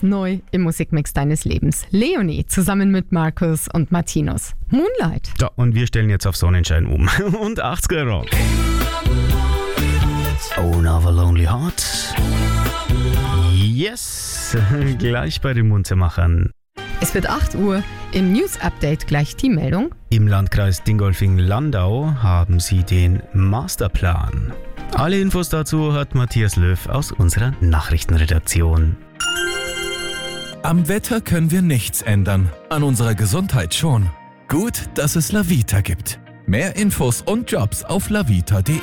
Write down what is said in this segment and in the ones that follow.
Ganz neu im Musikmix deines Lebens. Leonie zusammen mit Markus und Martinus. Moonlight. Ja, und wir stellen jetzt auf Sonnenschein um. Und 80er Rock. Oh, now a lonely heart. Yes, gleich bei den Munzermachern. Es wird 8 Uhr. Im News-Update gleich die Meldung. Im Landkreis Dingolfing-Landau haben sie den Masterplan. Alle Infos dazu hat Matthias Löw aus unserer Nachrichtenredaktion. Am Wetter können wir nichts ändern, an unserer Gesundheit schon. Gut, dass es Lavita gibt. Mehr Infos und Jobs auf lavita.de.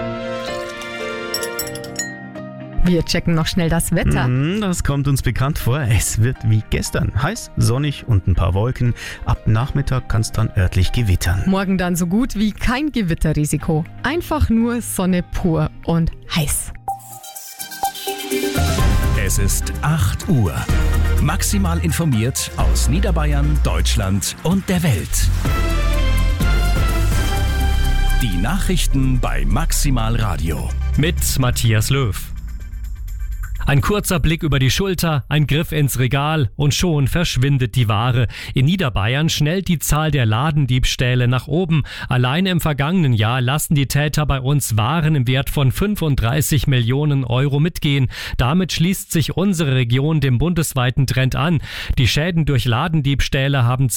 Wir checken noch schnell das Wetter. Das kommt uns bekannt vor. Es wird wie gestern. Heiß, sonnig und ein paar Wolken. Ab Nachmittag kann es dann örtlich gewittern. Morgen dann so gut wie kein Gewitterrisiko. Einfach nur Sonne pur und heiß. Es ist 8 Uhr. Maximal informiert aus Niederbayern, Deutschland und der Welt. Die Nachrichten bei Maximal Radio. Mit Matthias Löw. Ein kurzer Blick über die Schulter, ein Griff ins Regal und schon verschwindet die Ware. In Niederbayern schnellt die Zahl der Ladendiebstähle nach oben. Allein im vergangenen Jahr lassen die Täter bei uns Waren im Wert von 35 Millionen Euro mitgehen. Damit schließt sich unsere Region dem bundesweiten Trend an. Die Schäden durch Ladendiebstähle haben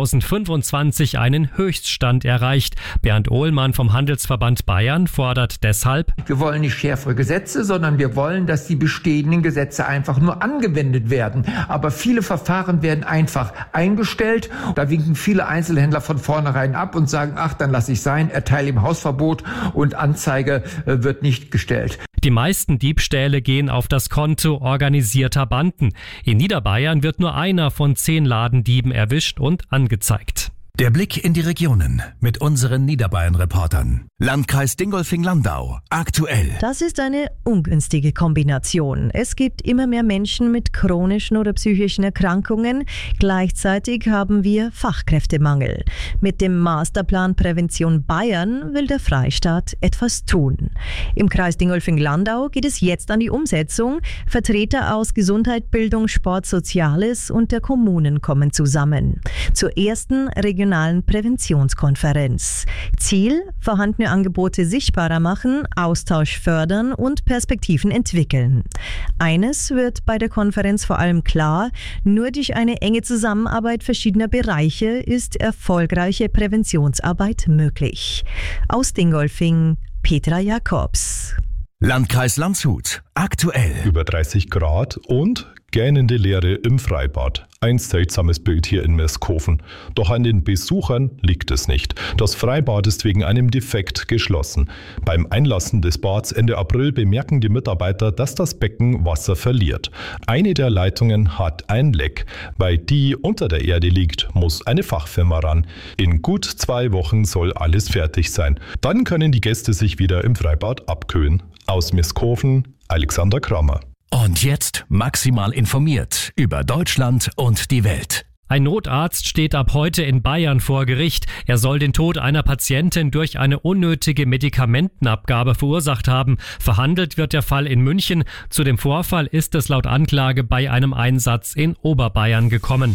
2025 einen Höchststand erreicht. Bernd Ohlmann vom Handelsverband Bayern fordert deshalb: Wir wollen nicht schärfere Gesetze, sondern wir wollen, dass die bestehenden Gesetze einfach nur angewendet werden. Aber viele Verfahren werden einfach eingestellt. Da winken viele Einzelhändler von vornherein ab und sagen, ach, dann lasse ich sein, erteile ihm Hausverbot und Anzeige wird nicht gestellt. Die meisten Diebstähle gehen auf das Konto organisierter Banden. In Niederbayern wird nur einer von 10 Ladendieben erwischt und angezeigt. Der Blick in die Regionen mit unseren Niederbayern-Reportern. Landkreis Dingolfing-Landau. Aktuell. Das ist eine ungünstige Kombination. Es gibt immer mehr Menschen mit chronischen oder psychischen Erkrankungen. Gleichzeitig haben wir Fachkräftemangel. Mit dem Masterplan Prävention Bayern will der Freistaat etwas tun. Im Kreis Dingolfing-Landau geht es jetzt an die Umsetzung. Vertreter aus Gesundheit, Bildung, Sport, Soziales und der Kommunen kommen zusammen. Zur ersten regionalen Präventionskonferenz. Ziel: vorhandene Angebote sichtbarer machen, Austausch fördern und Perspektiven entwickeln. Eines wird bei der Konferenz vor allem klar: nur durch eine enge Zusammenarbeit verschiedener Bereiche ist erfolgreiche Präventionsarbeit möglich. Aus Dingolfing, Petra Jakobs. Landkreis Landshut. Aktuell. Über 30 Grad und gähnende Leere im Freibad. Ein seltsames Bild hier in Meskofen. Doch an den Besuchern liegt es nicht. Das Freibad ist wegen einem Defekt geschlossen. Beim Einlassen des Bads Ende April bemerken die Mitarbeiter, dass das Becken Wasser verliert. Eine der Leitungen hat ein Leck. Weil die unter der Erde liegt, muss eine Fachfirma ran. In gut 2 Wochen soll alles fertig sein. Dann können die Gäste sich wieder im Freibad abkühlen. Aus Meskofen, Alexander Kramer. Und jetzt maximal informiert über Deutschland und die Welt. Ein Notarzt steht ab heute in Bayern vor Gericht. Er soll den Tod einer Patientin durch eine unnötige Medikamentenabgabe verursacht haben. Verhandelt wird der Fall in München. Zu dem Vorfall ist es laut Anklage bei einem Einsatz in Oberbayern gekommen.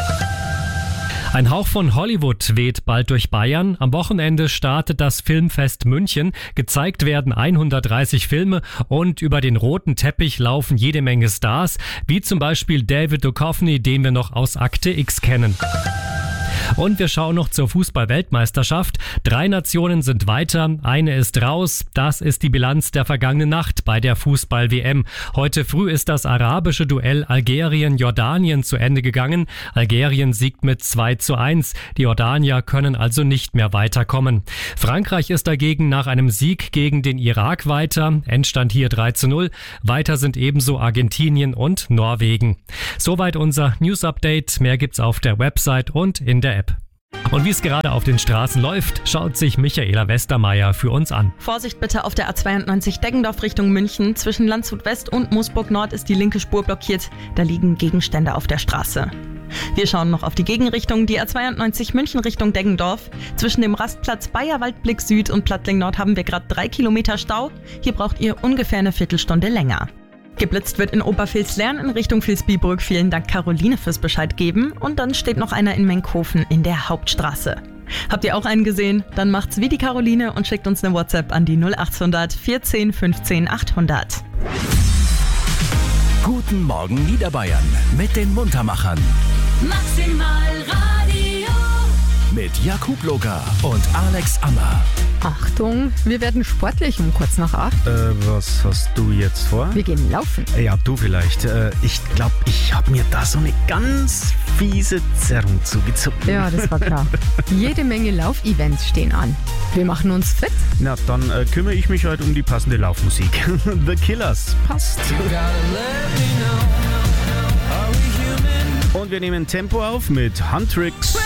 Ein Hauch von Hollywood weht bald durch Bayern. Am Wochenende startet das Filmfest München. Gezeigt werden 130 Filme und über den roten Teppich laufen jede Menge Stars, wie zum Beispiel David Duchovny, den wir noch aus Akte X kennen. Und wir schauen noch zur Fußball-Weltmeisterschaft. 3 Nationen sind weiter, eine ist raus. Das ist die Bilanz der vergangenen Nacht bei der Fußball-WM. Heute früh ist das arabische Duell Algerien-Jordanien zu Ende gegangen. Algerien siegt mit 2:1. Die Jordanier können also nicht mehr weiterkommen. Frankreich ist dagegen nach einem Sieg gegen den Irak weiter. Endstand hier 3:0. Weiter sind ebenso Argentinien und Norwegen. Soweit unser News-Update. Mehr gibt's auf der Website und in der App. Und wie es gerade auf den Straßen läuft, schaut sich Michaela Westermeier für uns an. Vorsicht bitte auf der A92 Deggendorf Richtung München. Zwischen Landshut West und Moosburg Nord ist die linke Spur blockiert. Da liegen Gegenstände auf der Straße. Wir schauen noch auf die Gegenrichtung, die A92 München Richtung Deggendorf. Zwischen dem Rastplatz Bayerwaldblick Süd und Plattling Nord haben wir gerade 3 Kilometer Stau. Hier braucht ihr ungefähr eine Viertelstunde länger. Geblitzt wird in Obervilslern in Richtung Vilsbiburg. Vielen Dank, Caroline, fürs Bescheid geben. Und dann steht noch einer in Menkhofen in der Hauptstraße. Habt ihr auch einen gesehen? Dann macht's wie die Caroline und schickt uns eine WhatsApp an die 0800 14 15 800. Guten Morgen Niederbayern mit den Muntermachern. Maximal Radio. Mit Jakub Loga und Alex Ammer. Achtung, wir werden sportlich um kurz nach 8. Was hast du jetzt vor? Wir gehen laufen. Ja, du vielleicht. Ich glaube, ich habe mir da so eine ganz fiese Zerrung zugezogen. Ja, das war klar. Jede Menge Laufevents stehen an. Wir machen uns fit. Na, dann kümmere ich mich heute um die passende Laufmusik. The Killers. Passt. Und wir nehmen Tempo auf mit Huntrix.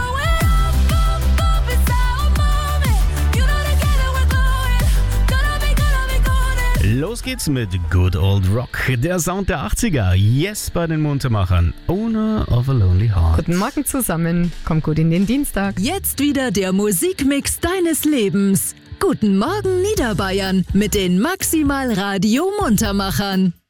Los geht's mit Good Old Rock, der Sound der 80er. Yes bei den Muntermachern. Owner of a Lonely Heart. Guten Morgen zusammen. Kommt gut in den Dienstag. Jetzt wieder der Musikmix deines Lebens. Guten Morgen Niederbayern mit den Maximal Radio Muntermachern.